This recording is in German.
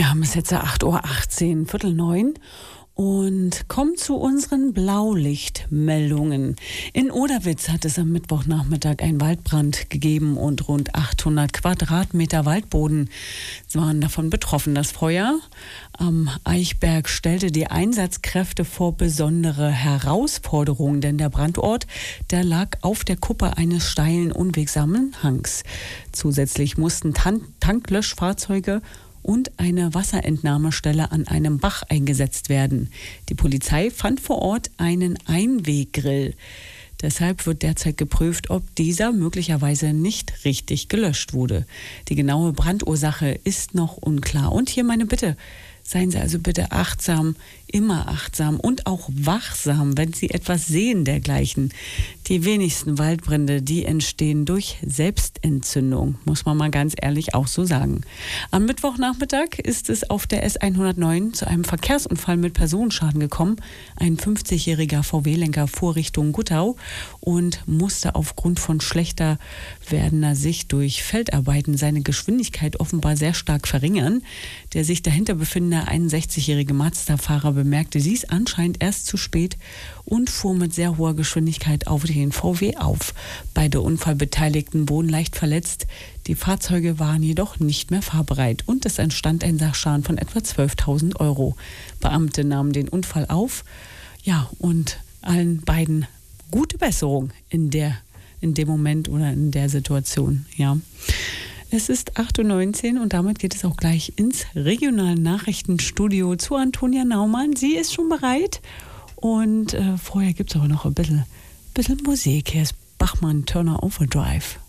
Wir haben es jetzt 8:18 Uhr, 8:45 und kommen zu unseren Blaulichtmeldungen. In Oderwitz hat es am Mittwochnachmittag einen Waldbrand gegeben und rund 800 Quadratmeter Waldboden waren davon betroffen. Das Feuer am Eichberg stellte die Einsatzkräfte vor besondere Herausforderungen, denn der Brandort, der lag auf der Kuppe eines steilen, unwegsamen Hangs. Zusätzlich mussten Tanklöschfahrzeuge und eine Wasserentnahmestelle an einem Bach eingesetzt werden. Die Polizei fand vor Ort einen Einweggrill. Deshalb wird derzeit geprüft, ob dieser möglicherweise nicht richtig gelöscht wurde. Die genaue Brandursache ist noch unklar. Und hier meine Bitte: Seien Sie also bitte achtsam, immer achtsam und auch wachsam, wenn Sie etwas sehen dergleichen. Die wenigsten Waldbrände, die entstehen durch Selbstentzündung, muss man mal ganz ehrlich auch so sagen. Am Mittwochnachmittag ist es auf der S109 zu einem Verkehrsunfall mit Personenschaden gekommen. Ein 50-jähriger VW-Lenker fuhr Richtung Guttau und musste aufgrund von schlechter werdender Sicht durch Feldarbeiten seine Geschwindigkeit offenbar sehr stark verringern. Der sich dahinter befindende 61-jährige Mazda-Fahrer bemerkte dies anscheinend erst zu spät und fuhr mit sehr hoher Geschwindigkeit auf den VW auf. Beide Unfallbeteiligten wurden leicht verletzt. Die Fahrzeuge waren jedoch nicht mehr fahrbereit und es entstand ein Sachschaden von etwa 12.000 Euro. Beamte nahmen den Unfall auf. Ja, und allen beiden gute Besserung in dem Moment oder in der Situation, ja. Es ist 8:19 Uhr und damit geht es auch gleich ins regionale Nachrichtenstudio zu Antonia Naumann. Sie ist schon bereit und vorher gibt es aber noch ein bisschen Musik. Hier ist Bachmann Turner Overdrive.